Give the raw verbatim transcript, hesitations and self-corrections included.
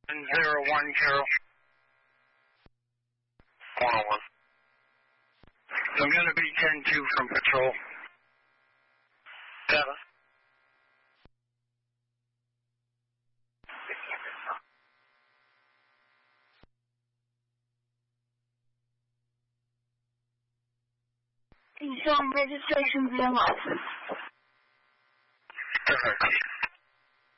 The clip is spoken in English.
Zero one, Carol. one oh one. I'm going to be ten two from patrol. Seven. Can you show them registration via license? Perfect.